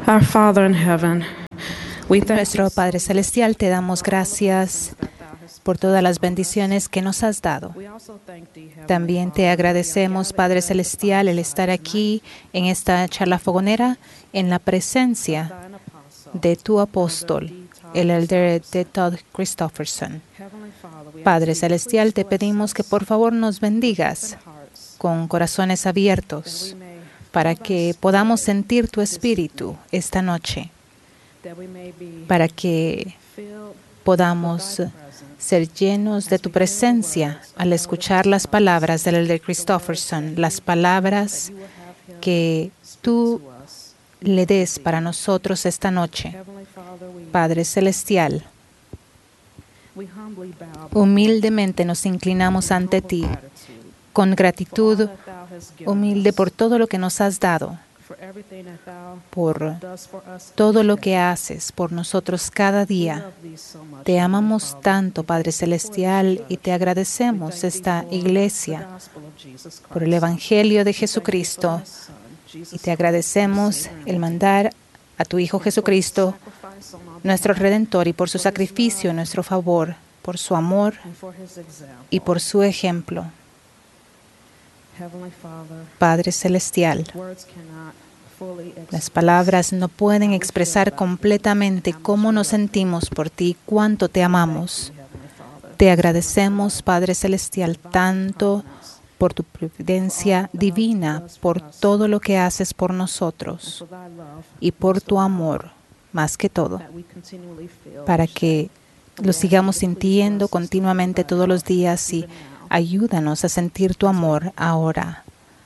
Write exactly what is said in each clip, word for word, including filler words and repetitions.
Our Father in heaven, we thank Nuestro Padre Celestial, te damos gracias por todas las bendiciones que nos has dado. También te agradecemos, Padre Celestial, el estar aquí en esta charla fogonera en la presencia de tu apóstol, el elder D. Todd Christofferson. Padre Celestial, te pedimos que por favor nos bendigas con corazones abiertos para que podamos sentir tu espíritu esta noche, para que podamos ser llenos de tu presencia al escuchar las palabras del elder Christofferson, las palabras que tú le des para nosotros esta noche. Padre Celestial, humildemente nos inclinamos ante ti, con gratitud humilde por todo lo que nos has dado, por todo lo que haces por nosotros cada día. Te amamos tanto, Padre Celestial, y te agradecemos esta iglesia por el Evangelio de Jesucristo. Y te agradecemos el mandar a tu Hijo Jesucristo, nuestro Redentor, y por su sacrificio en nuestro favor, por su amor y por su ejemplo. Padre Celestial, las palabras no pueden expresar completamente cómo nos sentimos por ti, cuánto te amamos. Te agradecemos, Padre Celestial, tanto por tu providencia divina, por todo lo que haces por nosotros y por tu amor, más que todo, para que lo sigamos sintiendo continuamente todos los días, y ayúdanos a sentir tu amor ahora.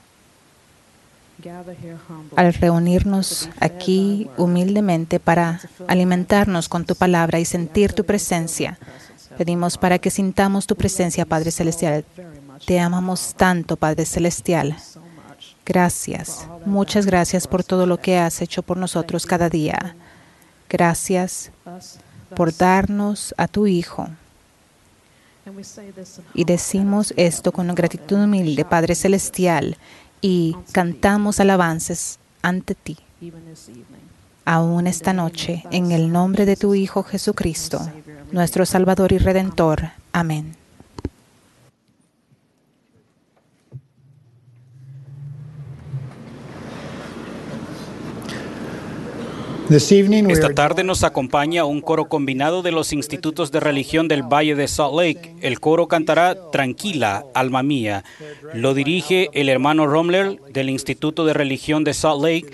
Al reunirnos aquí humildemente para alimentarnos con tu palabra y sentir tu presencia, pedimos para que sintamos tu presencia, Padre Celestial. Te amamos tanto, Padre Celestial. Gracias, muchas gracias por todo lo que has hecho por nosotros cada día. Gracias por darnos a tu Hijo. Y decimos esto con gratitud humilde, Padre Celestial, y cantamos alabanzas ante ti, aún esta noche, en el nombre de tu Hijo Jesucristo, nuestro Salvador y Redentor. Amén. Esta tarde nos acompaña un coro combinado de los institutos de religión del Valle de Salt Lake. El coro cantará Tranquila, alma mía. Lo dirige el hermano Romler del Instituto de Religión de Salt Lake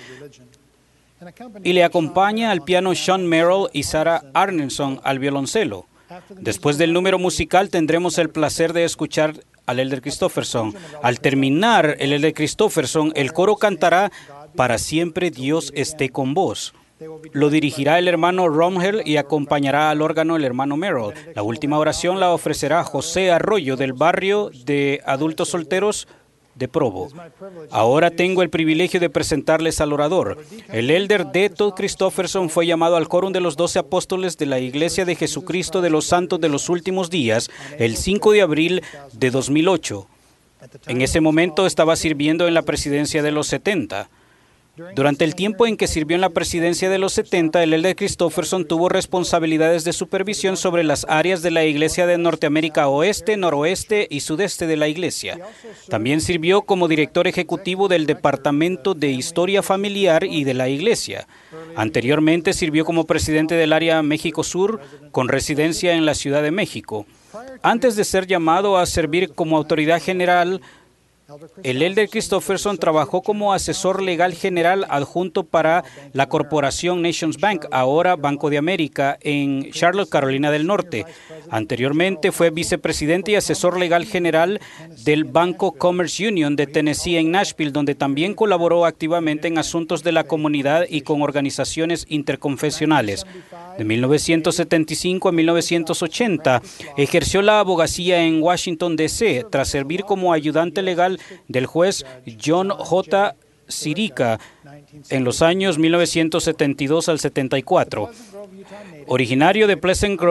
y le acompaña al piano Sean Merrill y Sarah Arneson al violoncelo. Después del número musical tendremos el placer de escuchar al elder Christofferson. Al terminar el elder Christofferson, el coro cantará Para siempre Dios esté con vos. Lo dirigirá el hermano Romhel y acompañará al órgano el hermano Merrill. La última oración la ofrecerá José Arroyo del barrio de adultos solteros de Provo. Ahora tengo el privilegio de presentarles al orador. El elder D. Todd Christofferson fue llamado al quórum de los doce apóstoles de la Iglesia de Jesucristo de los Santos de los Últimos Días el cinco de abril de dos mil ocho. En ese momento estaba sirviendo en la presidencia de los setenta. Durante el tiempo en que sirvió en la presidencia de los setenta, el elder Christofferson tuvo responsabilidades de supervisión sobre las áreas de la Iglesia de Norteamérica Oeste, Noroeste y Sudeste de la Iglesia. También sirvió como director ejecutivo del Departamento de Historia Familiar y de la Iglesia. Anteriormente sirvió como presidente del área México Sur, con residencia en la Ciudad de México. Antes de ser llamado a servir como autoridad general, el elder Christofferson trabajó como asesor legal general adjunto para la corporación Nations Bank, ahora Banco de América, en Charlotte, Carolina del Norte. Anteriormente fue vicepresidente y asesor legal general del Banco Commerce Union de Tennessee en Nashville, donde también colaboró activamente en asuntos de la comunidad y con organizaciones interconfesionales. De mil novecientos setenta y cinco a mil novecientos ochenta, ejerció la abogacía en Washington, D C, tras servir como ayudante legal del juez John J. Sirica en los años mil novecientos setenta y dos al setenta y cuatro. Originario de Pleasant Grove,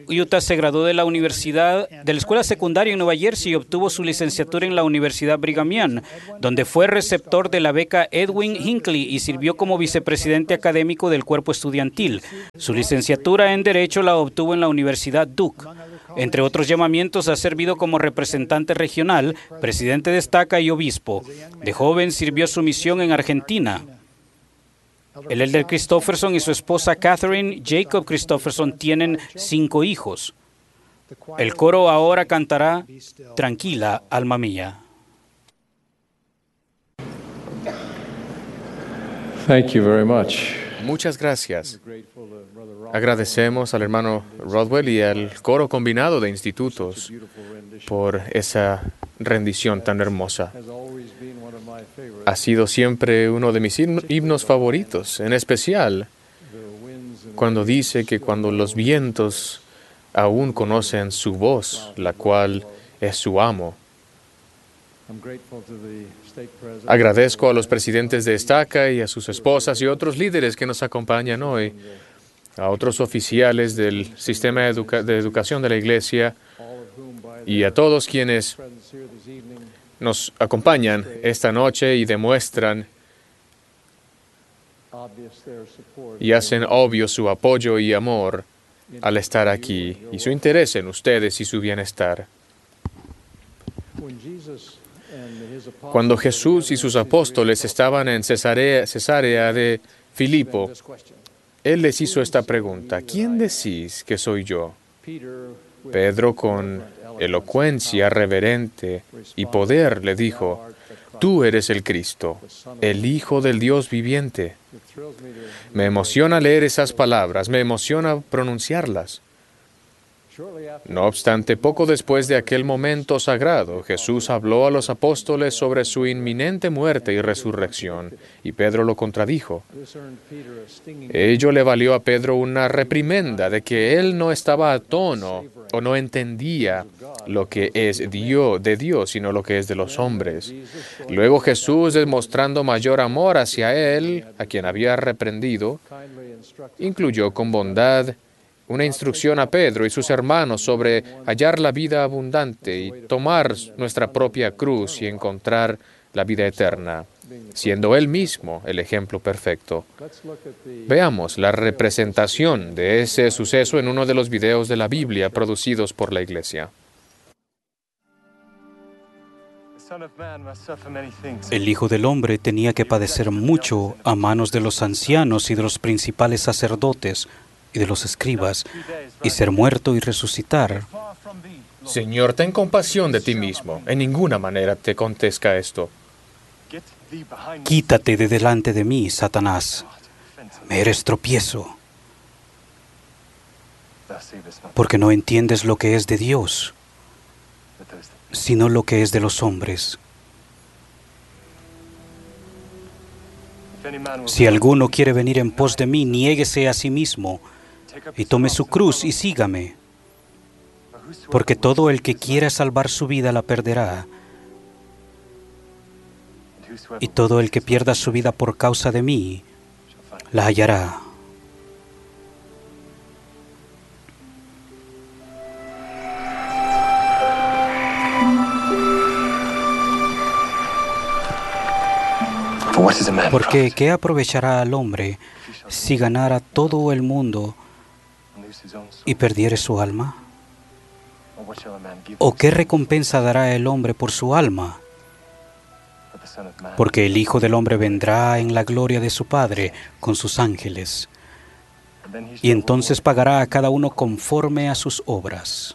Utah se graduó de la universidad, de la escuela secundaria en Nueva Jersey y obtuvo su licenciatura en la Universidad Brigham Young, donde fue receptor de la beca Edwin Hinckley y sirvió como vicepresidente académico del cuerpo estudiantil. Su licenciatura en Derecho la obtuvo en la Universidad Duke. Entre otros llamamientos, ha servido como representante regional, presidente de estaca y obispo. De joven sirvió su misión en Argentina. El elder Christofferson y su esposa Catherine Jacob Christofferson tienen cinco hijos. El coro ahora cantará Tranquila, alma mía. Thank you very much. Muchas gracias. Agradecemos al hermano Rodwell y al coro combinado de institutos por esa rendición tan hermosa. Ha sido siempre uno de mis himnos favoritos, en especial cuando dice que cuando los vientos aún conocen su voz, la cual es su amo. Agradezco a los presidentes de estaca y a sus esposas y otros líderes que nos acompañan hoy, a otros oficiales del sistema educa- de educación de la iglesia y a todos quienes nos acompañan esta noche y demuestran y hacen obvio su apoyo y amor al estar aquí y su interés en ustedes y su bienestar. Cuando Jesús y sus apóstoles estaban en Cesarea, Cesarea de Filipo, Él les hizo esta pregunta: ¿quién decís que soy yo? Pedro, con elocuencia reverente y poder, le dijo: tú eres el Cristo, el Hijo del Dios viviente. Me emociona leer esas palabras, me emociona pronunciarlas. No obstante, poco después de aquel momento sagrado, Jesús habló a los apóstoles sobre su inminente muerte y resurrección, y Pedro lo contradijo. Ello le valió a Pedro una reprimenda de que él no estaba a tono o no entendía lo que es Dios, de Dios, sino lo que es de los hombres. Luego Jesús, demostrando mayor amor hacia él, a quien había reprendido, incluyó con bondad una instrucción a Pedro y sus hermanos sobre hallar la vida abundante y tomar nuestra propia cruz y encontrar la vida eterna, siendo Él mismo el ejemplo perfecto. Veamos la representación de ese suceso en uno de los videos de la Biblia producidos por la Iglesia. El Hijo del Hombre tenía que padecer mucho a manos de los ancianos y de los principales sacerdotes y de los escribas, y ser muerto y resucitar. Señor, ten compasión de ti mismo. En ninguna manera te contesta esto. Quítate de delante de mí, Satanás. Me eres tropiezo, porque no entiendes lo que es de Dios, sino lo que es de los hombres. Si alguno quiere venir en pos de mí, niéguese a sí mismo y tome su cruz y sígame. Porque todo el que quiera salvar su vida la perderá, y todo el que pierda su vida por causa de mí la hallará. Porque ¿qué aprovechará al hombre si ganara todo el mundo y perdiere su alma? ¿O qué recompensa dará el hombre por su alma? Porque el Hijo del Hombre vendrá en la gloria de su Padre con sus ángeles, y entonces pagará a cada uno conforme a sus obras.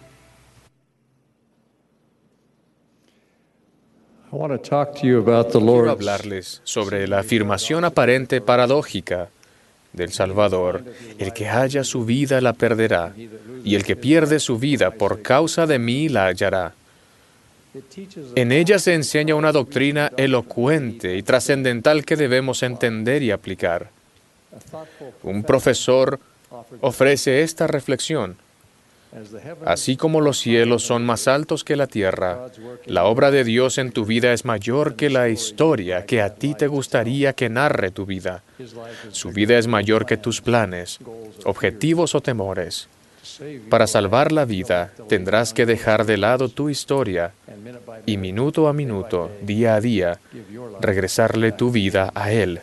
Quiero hablarles sobre la afirmación aparente paradójica del Salvador: el que halla su vida la perderá, y el que pierde su vida por causa de mí la hallará. En ella se enseña una doctrina elocuente y trascendental que debemos entender y aplicar. Un profesor ofrece esta reflexión: así como los cielos son más altos que la tierra, la obra de Dios en tu vida es mayor que la historia que a ti te gustaría que narre tu vida. Su vida es mayor que tus planes, objetivos o temores. Para salvar la vida, tendrás que dejar de lado tu historia y minuto a minuto, día a día, regresarle tu vida a Él.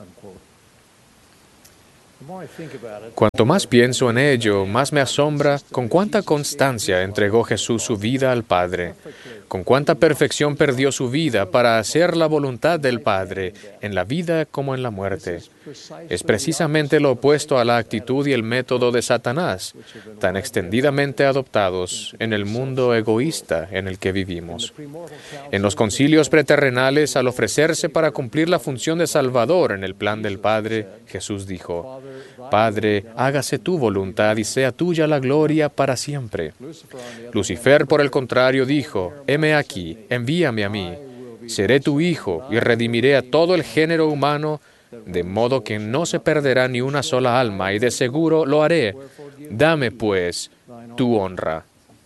Cuanto más pienso en ello, más me asombra con cuánta constancia entregó Jesús su vida al Padre, con cuánta perfección perdió su vida para hacer la voluntad del Padre, en la vida como en la muerte. Es precisamente lo opuesto a la actitud y el método de Satanás, tan extendidamente adoptados en el mundo egoísta en el que vivimos. En los concilios preterrenales, al ofrecerse para cumplir la función de Salvador en el plan del Padre, Jesús dijo: Padre, hágase tu voluntad y sea tuya la gloria para siempre. Lucifer, por el contrario, dijo: Heme aquí, envíame a mí. Seré tu hijo y redimiré a todo el género humano, de modo que no se perderá ni una sola alma, y de seguro lo haré. Dame, pues, tu honra.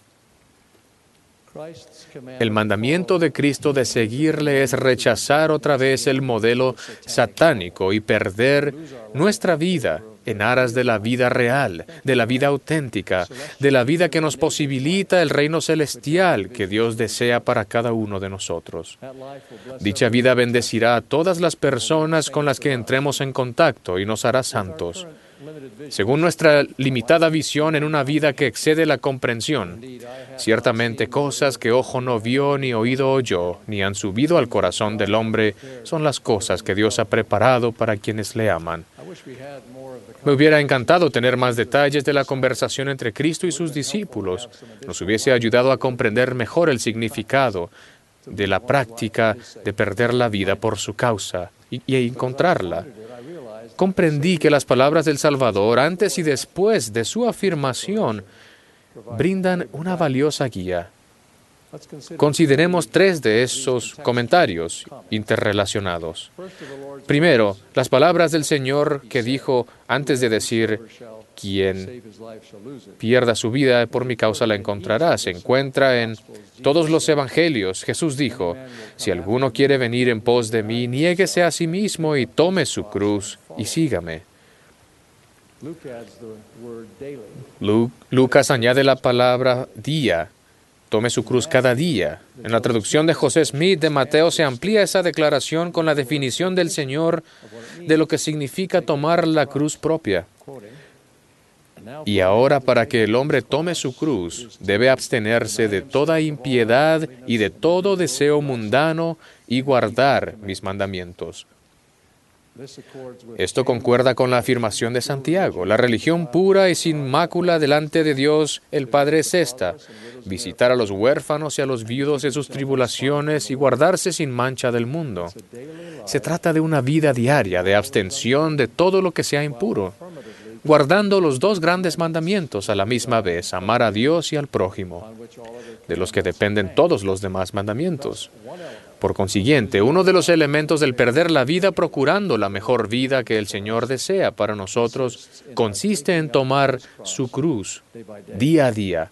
El mandamiento de Cristo de seguirle es rechazar otra vez el modelo satánico y perder nuestra vida en aras de la vida real, de la vida auténtica, de la vida que nos posibilita el reino celestial que Dios desea para cada uno de nosotros. Dicha vida bendecirá a todas las personas con las que entremos en contacto y nos hará santos. Según nuestra limitada visión en una vida que excede la comprensión, ciertamente cosas que ojo no vio, ni oído oyó, ni han subido al corazón del hombre, son las cosas que Dios ha preparado para quienes le aman. Me hubiera encantado tener más detalles de la conversación entre Cristo y sus discípulos. Nos hubiese ayudado a comprender mejor el significado de la práctica de perder la vida por su causa y, y encontrarla. Comprendí que las palabras del Salvador, antes y después de su afirmación, brindan una valiosa guía. Consideremos tres de esos comentarios interrelacionados. Primero, las palabras del Señor que dijo antes de decir: quien pierda su vida por mi causa la encontrará. Se encuentra en todos los evangelios. Jesús dijo: si alguno quiere venir en pos de mí, niéguese a sí mismo y tome su cruz y sígame. Lu- Lucas añade la palabra día. Tome su cruz cada día. En la traducción de José Smith de Mateo se amplía esa declaración con la definición del Señor de lo que significa tomar la cruz propia. Y ahora, para que el hombre tome su cruz, debe abstenerse de toda impiedad y de todo deseo mundano y guardar mis mandamientos. Esto concuerda con la afirmación de Santiago. La religión pura y sin mácula delante de Dios el Padre es esta: visitar a los huérfanos y a los viudos en sus tribulaciones y guardarse sin mancha del mundo. Se trata de una vida diaria de abstención de todo lo que sea impuro, guardando los dos grandes mandamientos a la misma vez: amar a Dios y al prójimo, de los que dependen todos los demás mandamientos. Por consiguiente, uno de los elementos del perder la vida procurando la mejor vida que el Señor desea para nosotros consiste en tomar su cruz día a día.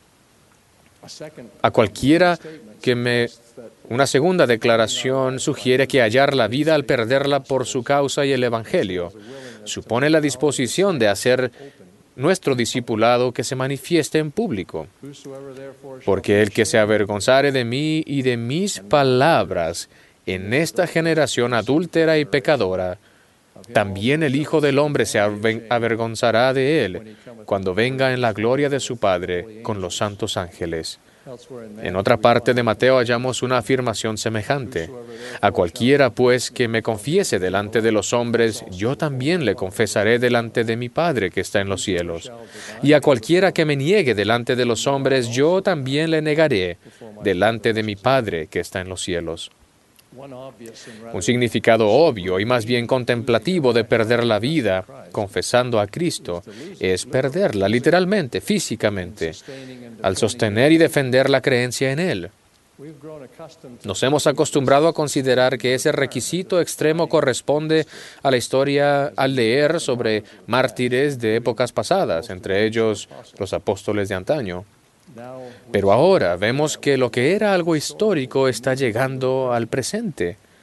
A cualquiera que me... Una segunda declaración sugiere que hallar la vida al perderla por su causa y el Evangelio supone la disposición de hacer nuestro discipulado que se manifieste en público. Porque el que se avergonzare de mí y de mis palabras en esta generación adúltera y pecadora, también el Hijo del Hombre se avergonzará de él cuando venga en la gloria de su Padre con los santos ángeles. En otra parte de Mateo hallamos una afirmación semejante. A cualquiera, pues, que me confiese delante de los hombres, yo también le confesaré delante de mi Padre que está en los cielos. Y a cualquiera que me niegue delante de los hombres, yo también le negaré delante de mi Padre que está en los cielos. Un significado obvio y más bien contemplativo de perder la vida, confesando a Cristo, es perderla literalmente, físicamente, al sostener y defender la creencia en Él. Nos hemos acostumbrado a considerar que ese requisito extremo corresponde a la historia al leer sobre mártires de épocas pasadas, entre ellos los apóstoles de antaño. Pero ahora vemos que lo que era algo histórico está llegando al presente.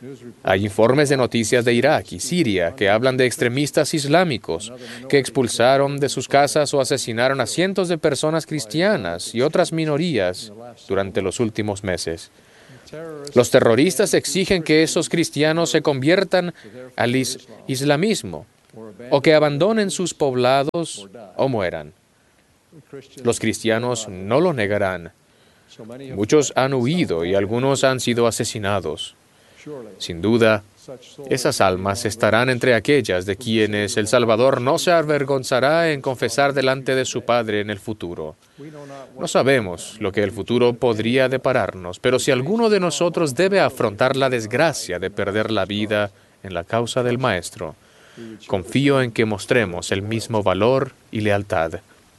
Hay informes de noticias de Irak y Siria que hablan de extremistas islámicos que expulsaron de sus casas o asesinaron a cientos de personas cristianas y otras minorías durante los últimos meses. Los terroristas exigen que esos cristianos se conviertan al is- islamismo o que abandonen sus poblados o mueran. Los cristianos no lo negarán. Muchos han huido y algunos han sido asesinados. Sin duda, esas almas estarán entre aquellas de quienes el Salvador no se avergonzará en confesar delante de su Padre en el futuro. No sabemos lo que el futuro podría depararnos, pero si alguno de nosotros debe afrontar la desgracia de perder la vida en la causa del Maestro, confío en que mostremos el mismo valor y lealtad.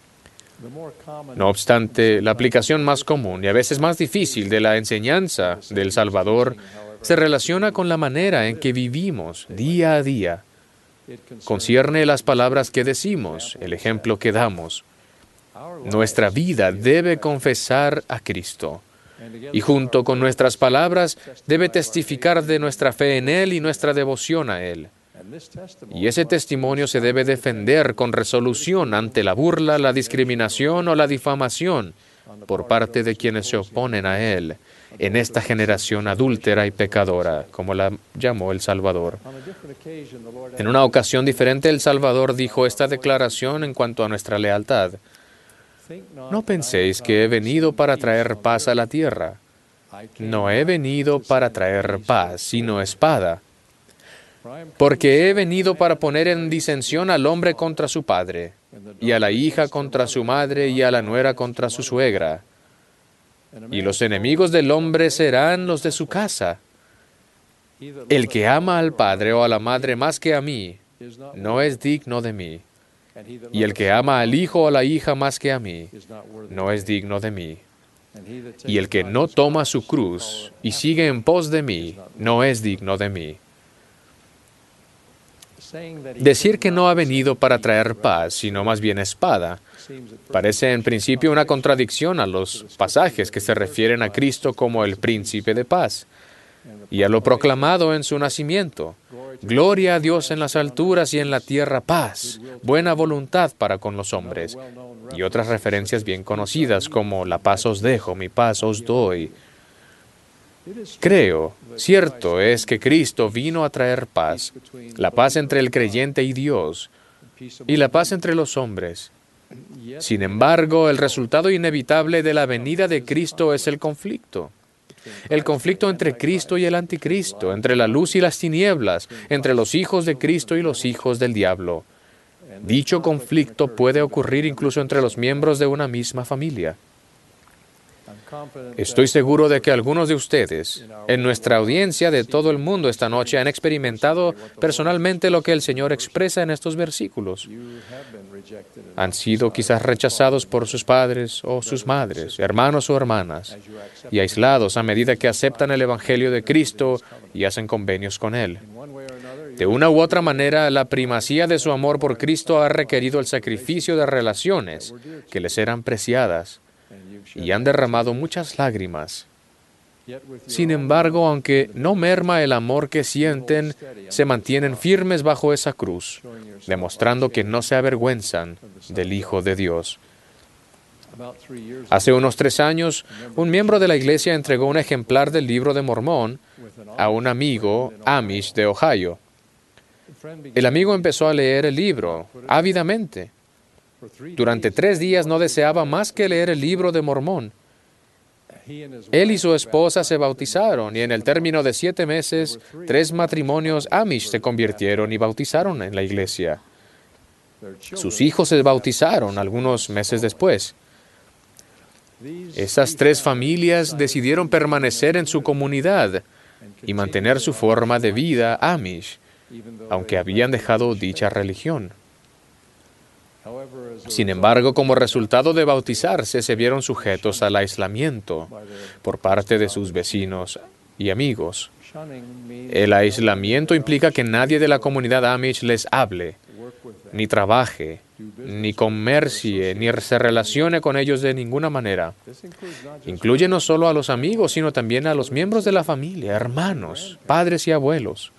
No obstante, la aplicación más común y a veces más difícil de la enseñanza del Salvador se relaciona con la manera en que vivimos día a día. Concierne las palabras que decimos, el ejemplo que damos. Nuestra vida debe confesar a Cristo y junto con nuestras palabras debe testificar de nuestra fe en Él y nuestra devoción a Él. Y ese testimonio se debe defender con resolución ante la burla, la discriminación o la difamación por parte de quienes se oponen a Él en esta generación adúltera y pecadora, como la llamó el Salvador. En una ocasión diferente, el Salvador dijo esta declaración en cuanto a nuestra lealtad. No penséis que he venido para traer paz a la tierra. No he venido para traer paz, sino espada. Porque he venido para poner en disensión al hombre contra su padre, y a la hija contra su madre, y a la nuera contra su suegra. Y los enemigos del hombre serán los de su casa. El que ama al padre o a la madre más que a mí, no es digno de mí. Y el que ama al hijo o a la hija más que a mí, no es digno de mí. Y el que no toma su cruz y sigue en pos de mí, no es digno de mí. Decir que no ha venido para traer paz, sino más bien espada, parece en principio una contradicción a los pasajes que se refieren a Cristo como el príncipe de paz y a lo proclamado en su nacimiento. Gloria a Dios en las alturas y en la tierra paz, buena voluntad para con los hombres. Y otras referencias bien conocidas como la paz os dejo, mi paz os doy. Creo, cierto es que Cristo vino a traer paz, la paz entre el creyente y Dios, y la paz entre los hombres. Sin embargo, el resultado inevitable de la venida de Cristo es el conflicto. El conflicto entre Cristo y el anticristo, entre la luz y las tinieblas, entre los hijos de Cristo y los hijos del diablo. Dicho conflicto puede ocurrir incluso entre los miembros de una misma familia. Estoy seguro de que algunos de ustedes, en nuestra audiencia de todo el mundo esta noche, han experimentado personalmente lo que el Señor expresa en estos versículos. Han sido quizás rechazados por sus padres o sus madres, hermanos o hermanas, y aislados a medida que aceptan el Evangelio de Cristo y hacen convenios con Él. De una u otra manera, la primacía de su amor por Cristo ha requerido el sacrificio de relaciones que les eran preciadas, y han derramado muchas lágrimas. Sin embargo, aunque no merma el amor que sienten, se mantienen firmes bajo esa cruz, demostrando que no se avergüenzan del Hijo de Dios. Hace unos tres años, un miembro de la iglesia entregó un ejemplar del Libro de Mormón a un amigo Amish de Ohio. El amigo empezó a leer el libro ávidamente. Durante tres días no deseaba más que leer el Libro de Mormón. Él y su esposa se bautizaron y en el término de siete meses, tres matrimonios Amish se convirtieron y bautizaron en la iglesia. Sus hijos se bautizaron algunos meses después. Esas tres familias decidieron permanecer en su comunidad y mantener su forma de vida Amish, aunque habían dejado dicha religión. Sin embargo, como resultado de bautizarse, se vieron sujetos al aislamiento por parte de sus vecinos y amigos. El aislamiento implica que nadie de la comunidad Amish les hable, ni trabaje, ni comercie, ni se relacione con ellos de ninguna manera. Incluye no solo a los amigos, sino también a los miembros de la familia, hermanos, padres y abuelos.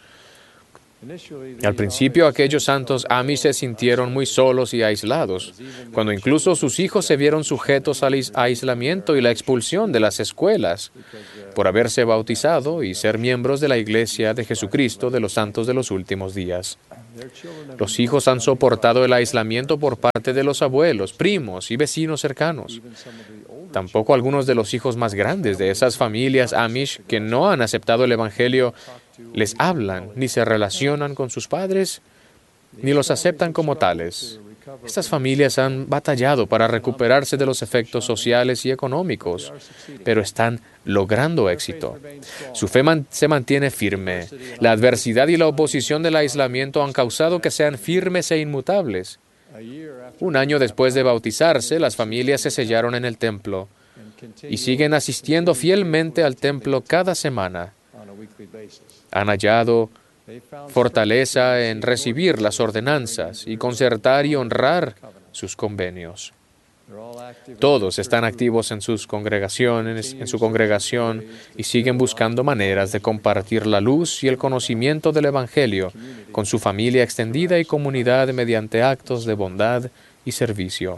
Al principio, aquellos santos Amish se sintieron muy solos y aislados, cuando incluso sus hijos se vieron sujetos al aislamiento y la expulsión de las escuelas por haberse bautizado y ser miembros de la Iglesia de Jesucristo de los Santos de los Últimos Días. Los hijos han soportado el aislamiento por parte de los abuelos, primos y vecinos cercanos. Tampoco algunos de los hijos más grandes de esas familias Amish que no han aceptado el Evangelio les hablan ni se relacionan con sus padres ni los aceptan como tales. Estas familias han batallado para recuperarse de los efectos sociales y económicos, pero están logrando éxito. Su fe man- se mantiene firme. La adversidad y la oposición del aislamiento han causado que sean firmes e inmutables. Un año después de bautizarse, las familias se sellaron en el templo y siguen asistiendo fielmente al templo cada semana. Han hallado fortaleza en recibir las ordenanzas y concertar y honrar sus convenios. Todos están activos en sus congregaciones, en su congregación y siguen buscando maneras de compartir la luz y el conocimiento del Evangelio con su familia extendida y comunidad mediante actos de bondad y servicio.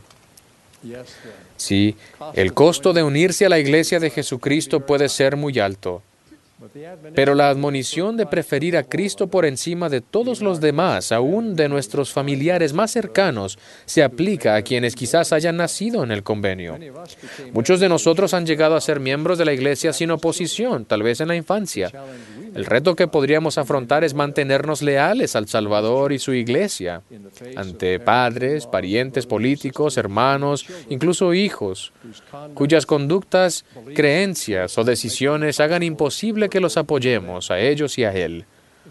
Sí, el costo de unirse a la Iglesia de Jesucristo puede ser muy alto. Pero la admonición de preferir a Cristo por encima de todos los demás, aún de nuestros familiares más cercanos, se aplica a quienes quizás hayan nacido en el convenio. Muchos de nosotros han llegado a ser miembros de la Iglesia sin oposición, tal vez en la infancia. El reto que podríamos afrontar es mantenernos leales al Salvador y su Iglesia, ante padres, parientes políticos, hermanos, incluso hijos, cuyas conductas, creencias o decisiones hagan imposible que los apoyemos a ellos y a Él.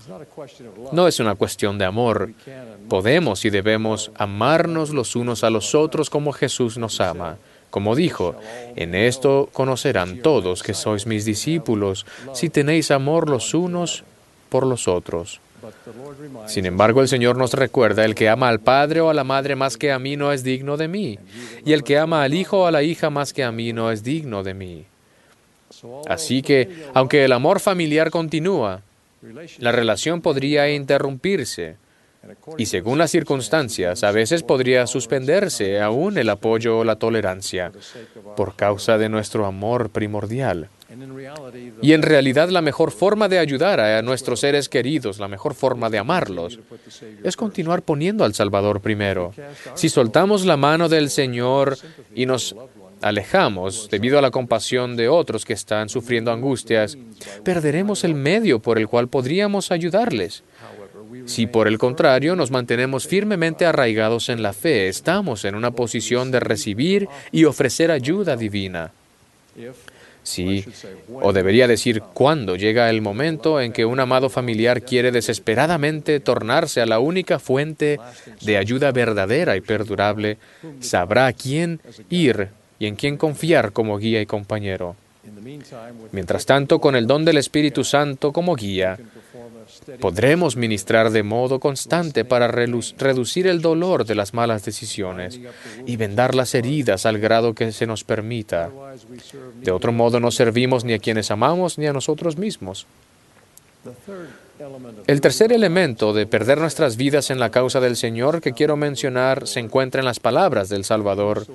No es una cuestión de amor. Podemos y debemos amarnos los unos a los otros como Jesús nos ama. Como dijo, en esto conocerán todos que sois mis discípulos, si tenéis amor los unos por los otros. Sin embargo, el Señor nos recuerda, el que ama al padre o a la madre más que a mí no es digno de mí, y el que ama al hijo o a la hija más que a mí no es digno de mí. Así que, aunque el amor familiar continúa, la relación podría interrumpirse y, según las circunstancias, a veces podría suspenderse aún el apoyo o la tolerancia por causa de nuestro amor primordial. Y en realidad la mejor forma de ayudar a nuestros seres queridos, la mejor forma de amarlos, es continuar poniendo al Salvador primero. Si soltamos la mano del Señor y nos alejamos debido a la compasión de otros que están sufriendo angustias, perderemos el medio por el cual podríamos ayudarles. Si por el contrario nos mantenemos firmemente arraigados en la fe, estamos en una posición de recibir y ofrecer ayuda divina. Sí, o debería decir cuándo llega el momento en que un amado familiar quiere desesperadamente tornarse a la única fuente de ayuda verdadera y perdurable, sabrá a quién ir y en quién confiar como guía y compañero. Mientras tanto, con el don del Espíritu Santo como guía, podremos ministrar de modo constante para reducir el dolor de las malas decisiones y vendar las heridas al grado que se nos permita. De otro modo, no servimos ni a quienes amamos ni a nosotros mismos. El tercer elemento de perder nuestras vidas en la causa del Señor que quiero mencionar se encuentra en las palabras del Salvador.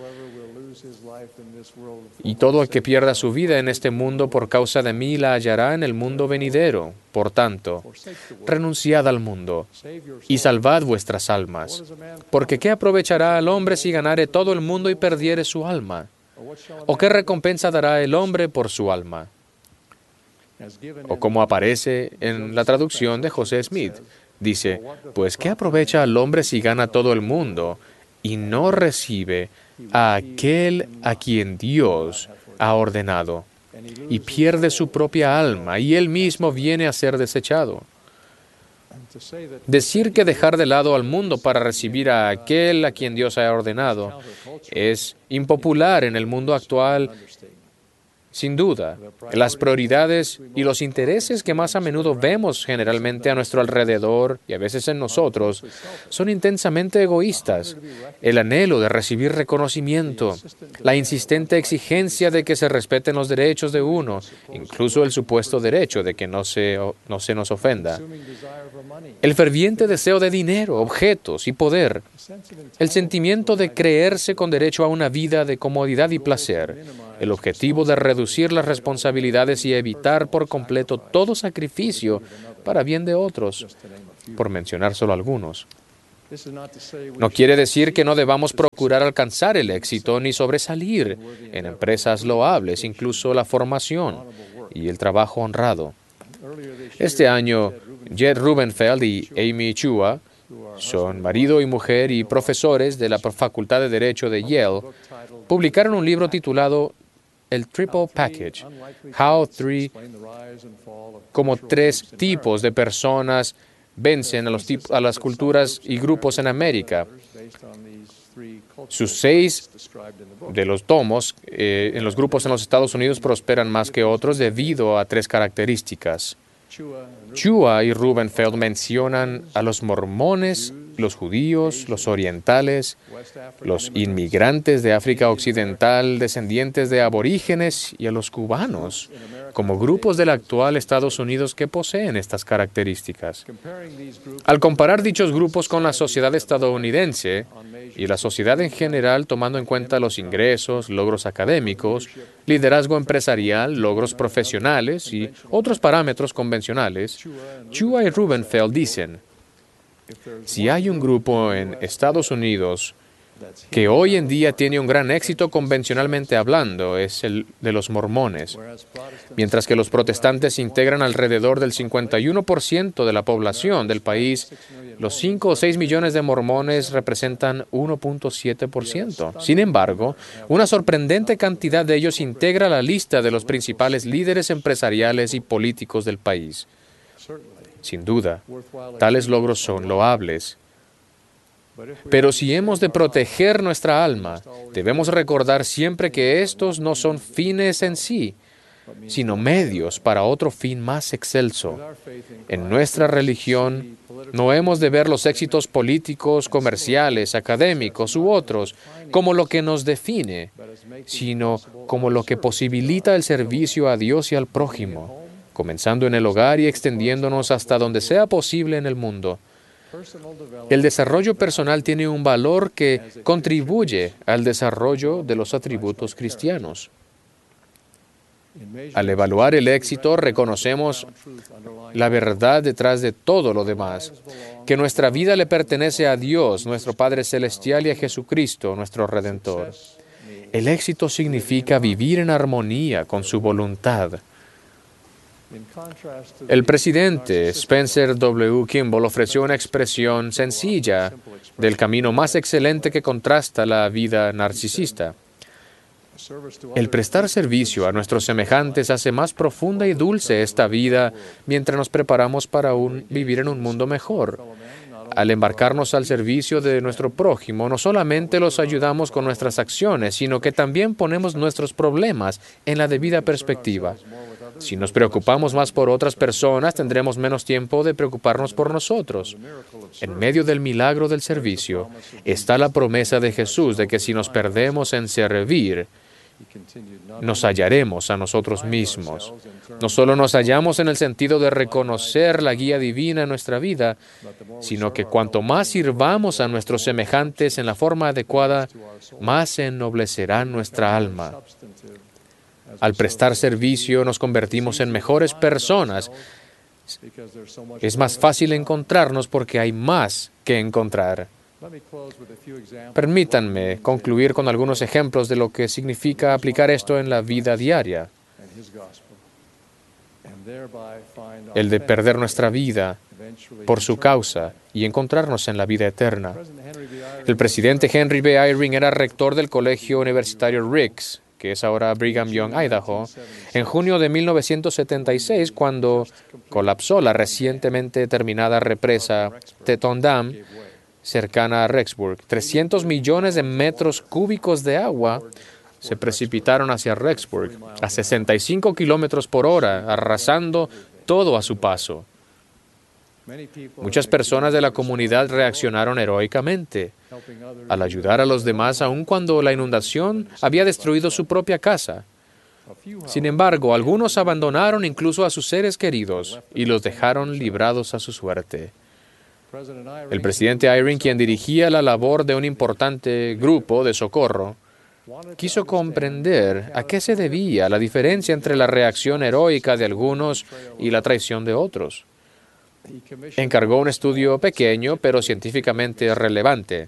Y todo el que pierda su vida en este mundo por causa de mí la hallará en el mundo venidero. Por tanto, renunciad al mundo y salvad vuestras almas. Porque ¿qué aprovechará al hombre si ganare todo el mundo y perdiere su alma? ¿O qué recompensa dará el hombre por su alma? O como aparece en la traducción de José Smith, dice, pues ¿qué aprovecha al hombre si gana todo el mundo y no recibe a aquel a quien Dios ha ordenado, y pierde su propia alma, y él mismo viene a ser desechado? Decir que dejar de lado al mundo para recibir a aquel a quien Dios ha ordenado es impopular en el mundo actual Sin duda, las prioridades y los intereses que más a menudo vemos generalmente a nuestro alrededor y a veces en nosotros son intensamente egoístas. El anhelo de recibir reconocimiento, la insistente exigencia de que se respeten los derechos de uno, incluso el supuesto derecho de que no se, no se nos ofenda. El ferviente deseo de dinero, objetos y poder. El sentimiento de creerse con derecho a una vida de comodidad y placer. El objetivo de reducir las responsabilidades y evitar por completo todo sacrificio para bien de otros, por mencionar solo algunos. No quiere decir que no debamos procurar alcanzar el éxito ni sobresalir en empresas loables, incluso la formación y el trabajo honrado. Este año, Jed Rubenfeld y Amy Chua son marido y mujer y profesores de la Facultad de Derecho de Yale, publicaron un libro titulado El Triple Package, How Three, como tres tipos de personas vencen a, los tip- a las culturas y grupos en América. Sus seis de los tomos eh, en los grupos en los Estados Unidos prosperan más que otros debido a tres características. Chua y Rubenfeld mencionan a los mormones, los judíos, los orientales, los inmigrantes de África Occidental, descendientes de aborígenes y a los cubanos, como grupos del actual Estados Unidos que poseen estas características. Al comparar dichos grupos con la sociedad estadounidense y la sociedad en general, tomando en cuenta los ingresos, logros académicos, liderazgo empresarial, logros profesionales y otros parámetros convencionales, Chua y Rubenfeld dicen: si hay un grupo en Estados Unidos que hoy en día tiene un gran éxito convencionalmente hablando, es el de los mormones. Mientras que los protestantes integran alrededor del cincuenta y uno por ciento de la población del país, los cinco o seis millones de mormones representan uno punto siete por ciento. Sin embargo, una sorprendente cantidad de ellos integra la lista de los principales líderes empresariales y políticos del país. Sin duda, tales logros son loables. Pero si hemos de proteger nuestra alma, debemos recordar siempre que estos no son fines en sí, sino medios para otro fin más excelso. En nuestra religión, no hemos de ver los éxitos políticos, comerciales, académicos u otros como lo que nos define, sino como lo que posibilita el servicio a Dios y al prójimo, comenzando en el hogar y extendiéndonos hasta donde sea posible en el mundo. El desarrollo personal tiene un valor que contribuye al desarrollo de los atributos cristianos. Al evaluar el éxito, reconocemos la verdad detrás de todo lo demás, que nuestra vida le pertenece a Dios, nuestro Padre Celestial, y a Jesucristo, nuestro Redentor. El éxito significa vivir en armonía con su voluntad. El presidente Spencer W. Kimball ofreció una expresión sencilla del camino más excelente que contrasta la vida narcisista. El prestar servicio a nuestros semejantes hace más profunda y dulce esta vida mientras nos preparamos para un, vivir en un mundo mejor. Al embarcarnos al servicio de nuestro prójimo, no solamente los ayudamos con nuestras acciones, sino que también ponemos nuestros problemas en la debida perspectiva. Si nos preocupamos más por otras personas, tendremos menos tiempo de preocuparnos por nosotros. En medio del milagro del servicio está la promesa de Jesús de que si nos perdemos en servir, nos hallaremos a nosotros mismos. No solo nos hallamos en el sentido de reconocer la guía divina en nuestra vida, sino que cuanto más sirvamos a nuestros semejantes en la forma adecuada, más se ennoblecerá nuestra alma. Al prestar servicio nos convertimos en mejores personas. Es más fácil encontrarnos porque hay más que encontrar. Permítanme concluir con algunos ejemplos de lo que significa aplicar esto en la vida diaria. El de perder nuestra vida por su causa y encontrarnos en la vida eterna. El presidente Henry B. Eyring era rector del colegio universitario Ricks, que es ahora Brigham Young, Idaho, en junio de mil novecientos setenta y seis, cuando colapsó la recientemente terminada represa Teton Dam, cercana a Rexburg. trescientos millones de metros cúbicos de agua se precipitaron hacia Rexburg a sesenta y cinco kilómetros por hora, arrasando todo a su paso. Muchas personas de la comunidad reaccionaron heroicamente al ayudar a los demás aun cuando la inundación había destruido su propia casa. Sin embargo, algunos abandonaron incluso a sus seres queridos y los dejaron librados a su suerte. El presidente Eyring, quien dirigía la labor de un importante grupo de socorro, quiso comprender a qué se debía la diferencia entre la reacción heroica de algunos y la traición de otros. Encargó un estudio pequeño, pero científicamente relevante.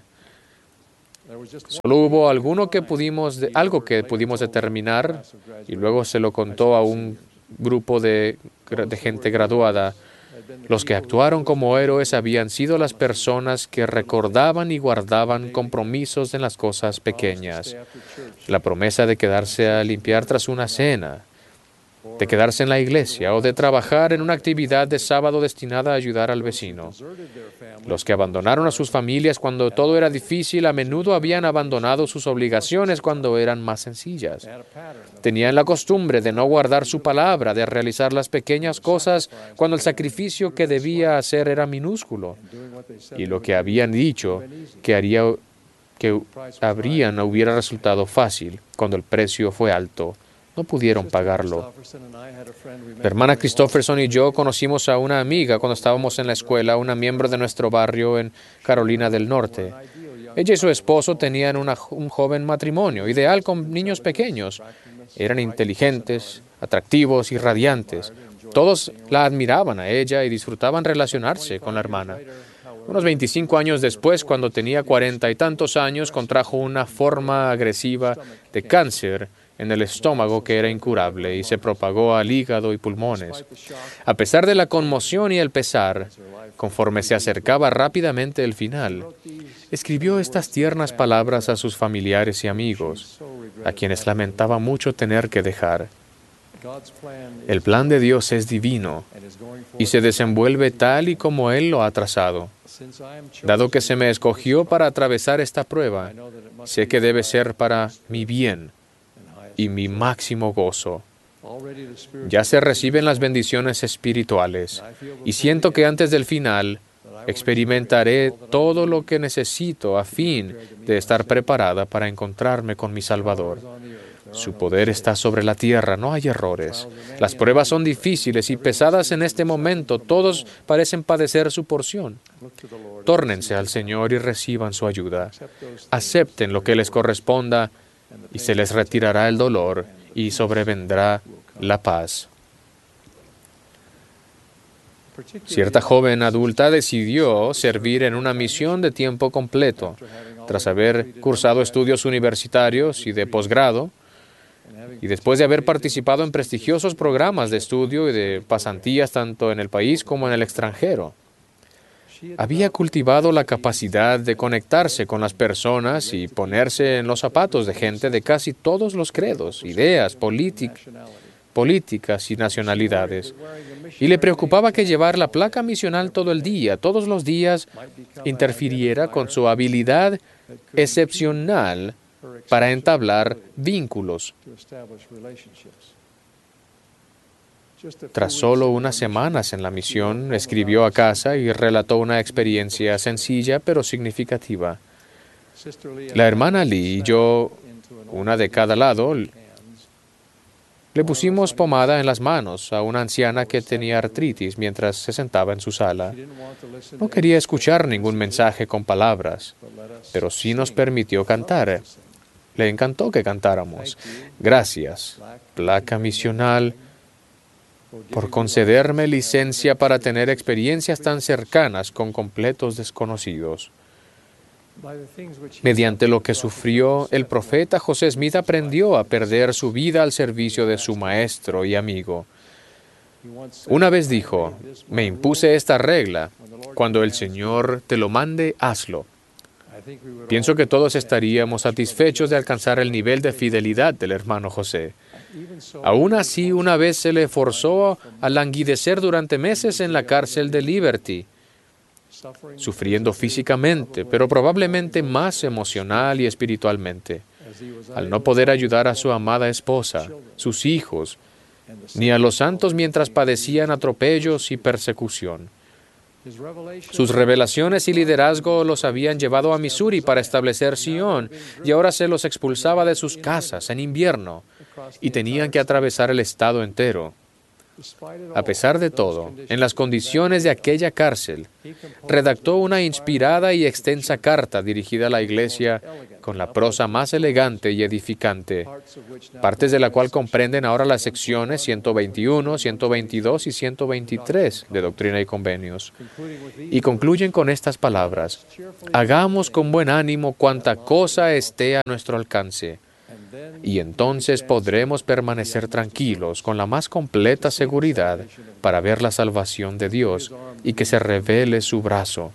Solo hubo alguno que pudimos de, algo que pudimos determinar y luego se lo contó a un grupo de, de gente graduada. Los que actuaron como héroes habían sido las personas que recordaban y guardaban compromisos en las cosas pequeñas. La promesa de quedarse a limpiar tras una cena, de quedarse en la iglesia o de trabajar en una actividad de sábado destinada a ayudar al vecino. Los que abandonaron a sus familias cuando todo era difícil a menudo habían abandonado sus obligaciones cuando eran más sencillas. Tenían la costumbre de no guardar su palabra, de realizar las pequeñas cosas cuando el sacrificio que debía hacer era minúsculo. Y lo que habían dicho que haría que habrían hubiera resultado fácil cuando el precio fue alto. No pudieron pagarlo. La hermana Christopherson y yo conocimos a una amiga cuando estábamos en la escuela, una miembro de nuestro barrio en Carolina del Norte. Ella y su esposo tenían una, un joven matrimonio, ideal con niños pequeños. Eran inteligentes, atractivos y radiantes. Todos la admiraban a ella y disfrutaban relacionarse con la hermana. Unos veinticinco años después, cuando tenía cuarenta y tantos años, contrajo una forma agresiva de cáncer en el estómago que era incurable y se propagó al hígado y pulmones. A pesar de la conmoción y el pesar, conforme se acercaba rápidamente el final, escribió estas tiernas palabras a sus familiares y amigos, a quienes lamentaba mucho tener que dejar. El plan de Dios es divino y se desenvuelve tal y como Él lo ha trazado. Dado que se me escogió para atravesar esta prueba, sé que debe ser para mi bien y mi máximo gozo. Ya se reciben las bendiciones espirituales y siento que antes del final experimentaré todo lo que necesito a fin de estar preparada para encontrarme con mi Salvador. Su poder está sobre la tierra, no hay errores. Las pruebas son difíciles y pesadas en este momento. Todos parecen padecer su porción. Tórnense al Señor y reciban su ayuda. Acepten lo que les corresponda y se les retirará el dolor y sobrevendrá la paz. Cierta joven adulta decidió servir en una misión de tiempo completo. Tras haber cursado estudios universitarios y de posgrado, y después de haber participado en prestigiosos programas de estudio y de pasantías tanto en el país como en el extranjero, había cultivado la capacidad de conectarse con las personas y ponerse en los zapatos de gente de casi todos los credos, ideas, polític- políticas y nacionalidades. Y le preocupaba que llevar la placa misional todo el día, todos los días, interfiriera con su habilidad excepcional para entablar vínculos. Tras solo unas semanas en la misión, escribió a casa y relató una experiencia sencilla pero significativa. La hermana Lee y yo, una de cada lado, le pusimos pomada en las manos a una anciana que tenía artritis mientras se sentaba en su sala. No quería escuchar ningún mensaje con palabras, pero sí nos permitió cantar. Le encantó que cantáramos. Gracias, placa misional, por concederme licencia para tener experiencias tan cercanas con completos desconocidos. Mediante lo que sufrió, el profeta José Smith aprendió a perder su vida al servicio de su maestro y amigo. Una vez dijo, me impuse esta regla, cuando el Señor te lo mande, hazlo. Pienso que todos estaríamos satisfechos de alcanzar el nivel de fidelidad del hermano José. Aún así, una vez se le forzó a languidecer durante meses en la cárcel de Liberty, sufriendo físicamente, pero probablemente más emocional y espiritualmente. al no poder ayudar a su amada esposa, sus hijos, ni a los santos mientras padecían atropellos y persecución. Sus revelaciones y liderazgo los habían llevado a Missouri para establecer Sion, y ahora se los expulsaba de sus casas en invierno, y tenían que atravesar el estado entero. A pesar de todo, en las condiciones de aquella cárcel, redactó una inspirada y extensa carta dirigida a la iglesia con la prosa más elegante y edificante, partes de la cual comprenden ahora las secciones ciento veintiuno, ciento veintidós y ciento veintitrés de Doctrina y Convenios, y concluyen con estas palabras: hagamos con buen ánimo cuanta cosa esté a nuestro alcance, y entonces podremos permanecer tranquilos con la más completa seguridad para ver la salvación de Dios y que se revele su brazo.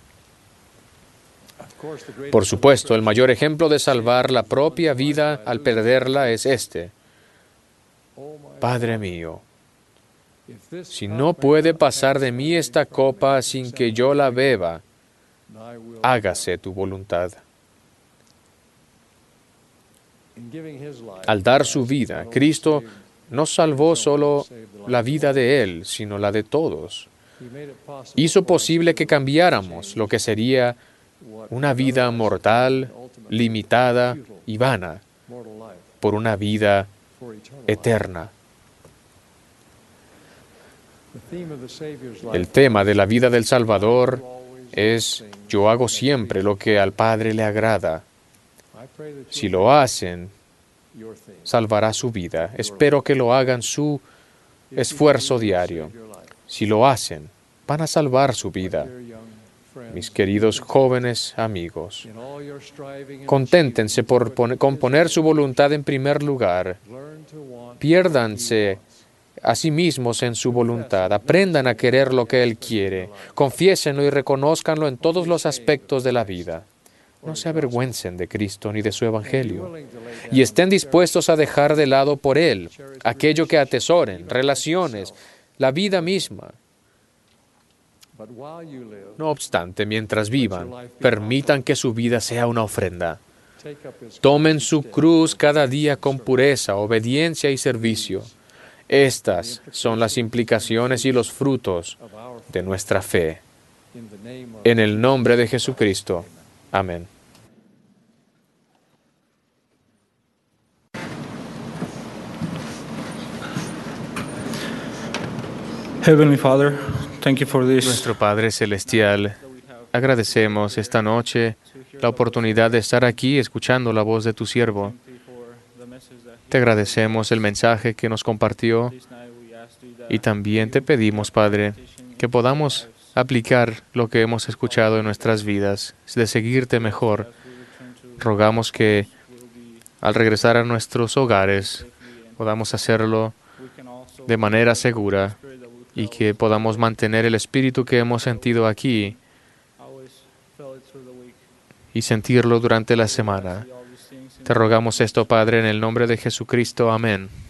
Por supuesto, el mayor ejemplo de salvar la propia vida al perderla es este: Padre mío, si no puede pasar de mí esta copa sin que yo la beba, hágase tu voluntad. Al dar su vida, Cristo no salvó solo la vida de Él, sino la de todos. Hizo posible que cambiáramos lo que sería una vida mortal, limitada y vana, por una vida eterna. El tema de la vida del Salvador es: yo hago siempre lo que al Padre le agrada. Si lo hacen, salvará su vida. Espero que lo hagan su esfuerzo diario. Si lo hacen, van a salvar su vida. Mis queridos jóvenes amigos, conténtense por poner, con poner su voluntad en primer lugar. Piérdanse a sí mismos en su voluntad. Aprendan a querer lo que Él quiere. Confiésenlo y reconózcanlo en todos los aspectos de la vida. No se avergüencen de Cristo ni de su Evangelio, y estén dispuestos a dejar de lado por Él aquello que atesoren, relaciones, la vida misma. No obstante, mientras vivan, permitan que su vida sea una ofrenda. Tomen su cruz cada día con pureza, obediencia y servicio. Estas son las implicaciones y los frutos de nuestra fe. En el nombre de Jesucristo. Amén. Heavenly Father, thank you for this. Nuestro Padre Celestial, agradecemos esta noche la oportunidad de estar aquí escuchando la voz de tu siervo. Te agradecemos el mensaje que nos compartió y también te pedimos, Padre, que podamos aplicar lo que hemos escuchado en nuestras vidas, de seguirte mejor. Rogamos que al regresar a nuestros hogares podamos hacerlo de manera segura y que podamos mantener el espíritu que hemos sentido aquí y sentirlo durante la semana. Te rogamos esto, Padre, en el nombre de Jesucristo. Amén.